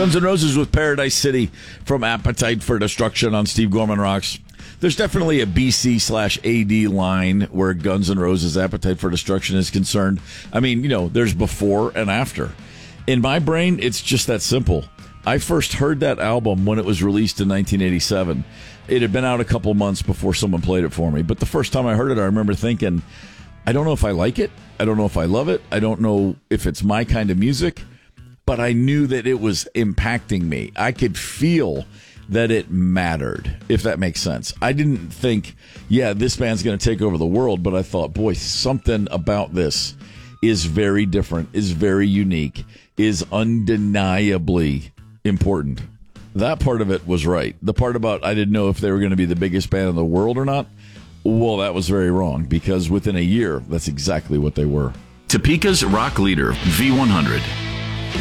Guns N' Roses with Paradise City from Appetite for Destruction on Steve Gorman Rocks. There's definitely a BC/AD line where Guns N' Roses Appetite for Destruction is concerned. I mean, there's before and after. In my brain, it's just that simple. I first heard that album when it was released in 1987. It had been out a couple months before someone played it for me. But the first time I heard it, I remember thinking, I don't know if I like it. I don't know if I love it. I don't know if it's my kind of music. But I knew that it was impacting me. I could feel that it mattered, if that makes sense. I didn't think, this band's going to take over the world, but I thought, boy, something about this is very different, is very unique, is undeniably important. That part of it was right. The part about I didn't know if they were going to be the biggest band in the world or not, well, that was very wrong, because within a year, that's exactly what they were. Topeka's rock leader, V100.